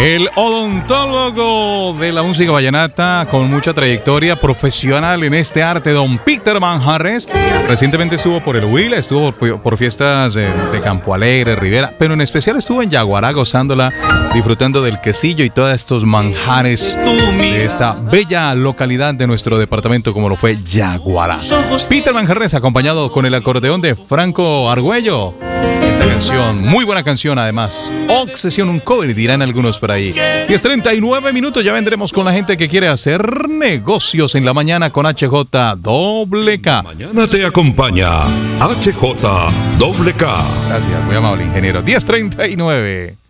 El odontólogo de la música vallenata con mucha trayectoria profesional en este arte, don Peter Manjarres. Recientemente estuvo por el Huila, estuvo por fiestas de Campo Alegre, Rivera, pero en especial estuvo en Yaguará gozándola, disfrutando del quesillo y todos estos manjares de esta bella localidad de nuestro departamento como lo fue Yaguará. Peter Manjarres acompañado con el acordeón de Franco Argüello. Esta canción, muy buena canción además. Obsesión, un cover, dirán algunos por ahí. 10:39 minutos, ya vendremos con la gente que quiere hacer negocios en la mañana con HJWK. Mañana te acompaña HJWK. Gracias, muy amable ingeniero. 10:39.